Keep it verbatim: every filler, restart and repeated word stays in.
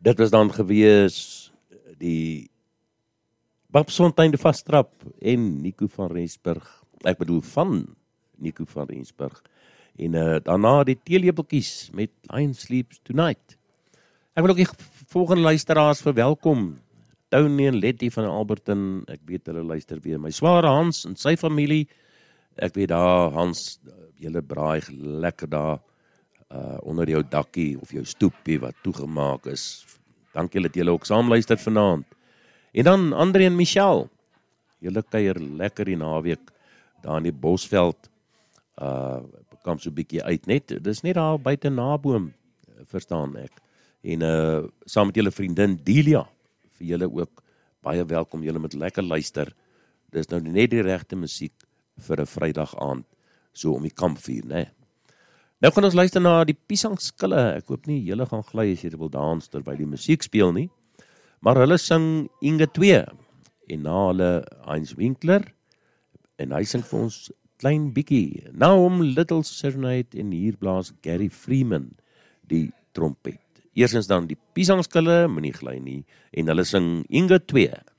Dit was dan gewees die Babsfontein de Vastrap en Nico van Rensburg. Ek bedoel van Nico van Rensburg. En uh, daarna die teelepeltjies met Lion Sleeps Tonight. Ek wil ook die volgende luisteraars verwelkom. Tony en Letty van Alberton, ek weet hulle luister weer. My sware Hans en sy familie. Ek weet daar, Hans, julle braai lekker daar uh, onder jou dakkie of jou stoepie wat toegemaak is. Dankie dat julle ook saam luister vanaand. En dan André en Michelle. Julle kuier lekker die naweek daar in die Bosveld. Uh, kom so 'n bietjie uit net. Dis net daar buite Naboom, verstaan ek. En uh, saam met julle vriendin Delia, vir julle ook baie welkom, julle moet lekker luister. Dis nou net die regte musiek vir 'n Vrydag aand, so om die kampvuur, né? Nou gaan ons luister na die Piesangskille. Ek hoop nie julle gaan gly as julle wil dans terwyl die musiek speel nie. Maar hulle sing Inge twee en na hulle Heinz Winkler en hy sing vir ons klein bietjie. Nou om Little Serenade en hier blaas Gary Freeman die trompet. Eerstens dan die Piesangskille, moenie gly nie, en hulle sing Inge twee.